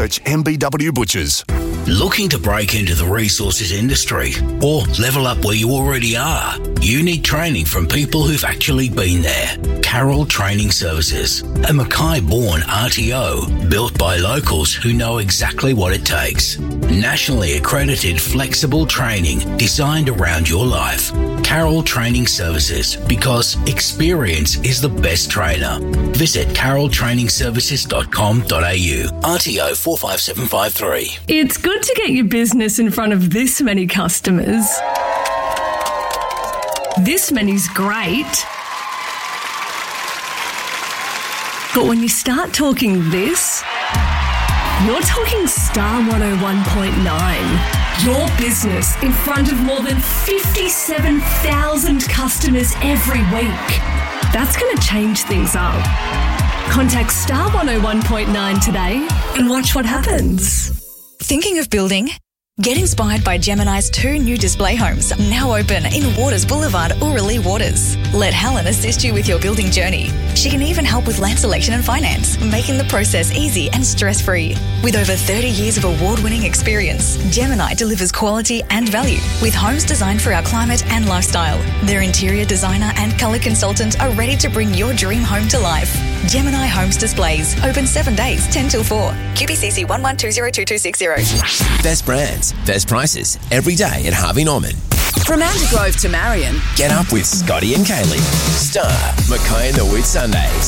search MBW Butchers. Looking to break into the resources industry or level up where you already are? You need training from people who've actually been there. Carroll Training Services, a Mackay-born RTO built by locals who know exactly what it takes. Nationally accredited flexible training designed around your life. Carroll Training Services, because experience is the best trainer. Visit carrolltrainingservices.com.au. RTO 45753. It's good to get your business in front of this many customers. This many's great. But when you start talking this, you're talking Star 101.9. Your business in front of more than 57,000 customers every week. That's going to change things up. Contact Star 101.9 today and watch what happens. Thinking of building? Get inspired by Gemini's 2 new display homes, now open in Waters Boulevard, Orillia Waters. Let Helen assist you with your building journey. She can even help with land selection and finance, making the process easy and stress-free. With over 30 years of award-winning experience, Gemini delivers quality and value with homes designed for our climate and lifestyle. Their interior designer and colour consultant are ready to bring your dream home to life. Gemini Homes Displays, open 7 days, 10 till 4. QBCC 11202260. Best brands, best prices, every day at Harvey Norman. From Antigrove to Marion. Get up with Scotty and Kaylee. Star, Mackay and the Whitsundays.